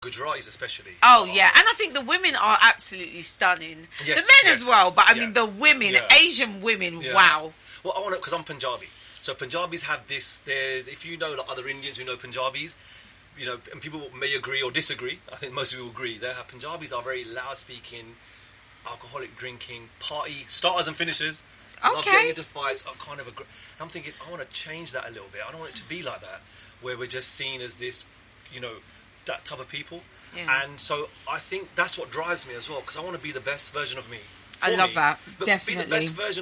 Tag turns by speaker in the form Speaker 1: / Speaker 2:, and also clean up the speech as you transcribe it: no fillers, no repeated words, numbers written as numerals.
Speaker 1: Gujaratis especially.
Speaker 2: Oh, yeah. And I think the women are absolutely stunning.
Speaker 1: Yes,
Speaker 2: the men as
Speaker 1: yes,
Speaker 2: well, but I
Speaker 1: yeah.
Speaker 2: mean the women,
Speaker 1: Yeah.
Speaker 2: Asian women,
Speaker 1: Yeah.
Speaker 2: wow.
Speaker 1: Well, I want to, because I'm Punjabi. So Punjabis have this, if you know like other Indians who know Punjabis, you know, and people may agree or disagree, I think most people agree, Punjabis are very loud-speaking, alcoholic drinking, party, starters and finishers. Love getting into fights, are kind of and I'm thinking, I want to change that a little bit. I don't want it to be like that, where we're just seen as this, you know, that type of people.
Speaker 2: Yeah.
Speaker 1: And so I think that's what drives me as well, because I want to be the best version of me.
Speaker 2: I love that,
Speaker 1: but
Speaker 2: definitely.
Speaker 1: be the best version